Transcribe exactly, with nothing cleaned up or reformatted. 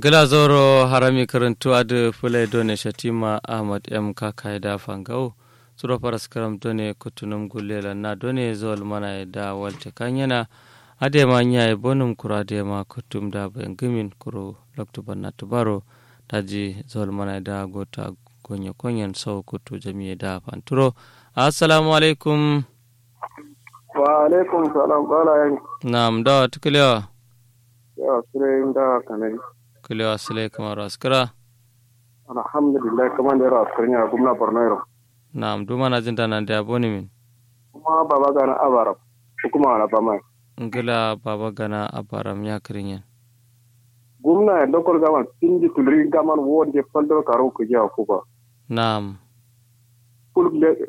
Gila zoro harami karantu adu fulai done shatima Ahmad M Kakai da fangau suro paras karam done kutunum gulela na done zol mana da walte kanyana ade ma nya bonum kura de ma kutum da bengimin kuro loktu banna tubaro taji zol mana da gota gonyo konyen sau kutu jami'a da fanturo. Assalamu alaikum. Wa alaikum salam bala yan. Naam da tuklewa. Ya sure da kanai. Kulewa sile kamar askara. Alhamdulillah kaman da askarinya gumna Borno. Naam duma na jinta nan da aboni min. Kuma baba gana abaram. Kuma na bama. Ngila baba gana abaram ya kirinyen. Gumna local gaman tinji tulri gaman wonde faldo karo ku ja ku ba. Naam. Kul